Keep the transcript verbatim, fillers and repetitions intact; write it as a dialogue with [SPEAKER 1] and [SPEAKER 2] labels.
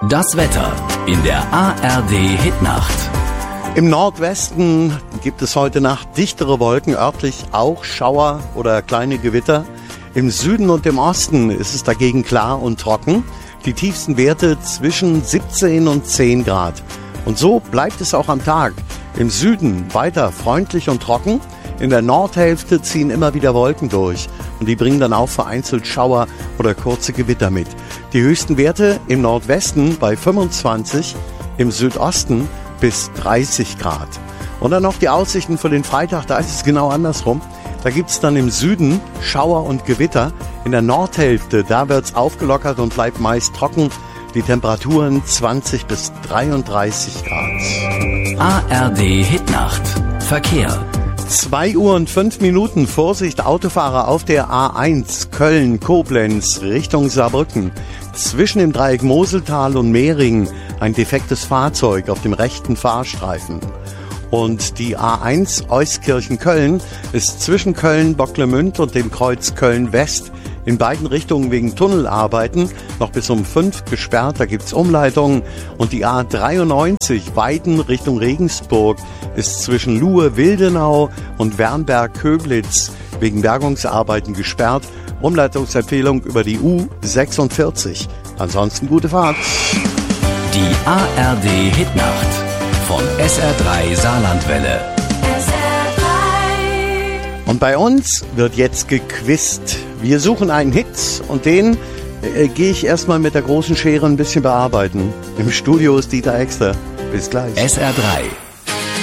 [SPEAKER 1] Das Wetter in der A R D-Hitnacht.
[SPEAKER 2] Im Nordwesten gibt es heute Nacht dichtere Wolken, örtlich auch Schauer oder kleine Gewitter. Im Süden und im Osten ist es dagegen klar und trocken. Die tiefsten Werte zwischen siebzehn und zehn Grad. Und so bleibt es auch am Tag. Im Süden weiter freundlich und trocken. In der Nordhälfte ziehen immer wieder Wolken durch. Und die bringen dann auch vereinzelt Schauer oder kurze Gewitter mit. Die höchsten Werte im Nordwesten bei fünfundzwanzig, im Südosten bis dreißig Grad. Und dann noch die Aussichten für den Freitag, da ist es genau andersrum. Da gibt es dann im Süden Schauer und Gewitter. In der Nordhälfte, da wird es aufgelockert und bleibt meist trocken. Die Temperaturen zwanzig bis dreiunddreißig Grad.
[SPEAKER 1] A R D-Hitnacht. Verkehr.
[SPEAKER 2] zwei Uhr und fünf Minuten. Vorsicht, Autofahrer auf der A eins Köln-Koblenz Richtung Saarbrücken. Zwischen dem Dreieck Moseltal und Mehring ein defektes Fahrzeug auf dem rechten Fahrstreifen. Und die A eins Euskirchen-Köln ist zwischen Köln-Bocklemünd und dem Kreuz Köln-West in beiden Richtungen wegen Tunnelarbeiten noch bis um fünf gesperrt. Da gibt's Umleitungen. Und die A dreiundneunzig Weiden Richtung Regensburg ist zwischen Luhe-Wildenau und Wernberg-Köblitz wegen Bergungsarbeiten gesperrt. Umleitungsempfehlung über die U sechsundvierzig. Ansonsten gute Fahrt.
[SPEAKER 1] Die A R D-Hitnacht von S R drei Saarlandwelle.
[SPEAKER 2] Und bei uns wird jetzt gequizt. Wir suchen einen Hit und den äh, gehe ich erstmal mit der großen Schere ein bisschen bearbeiten. Im Studio ist Dieter Exter. Bis gleich.
[SPEAKER 1] S R drei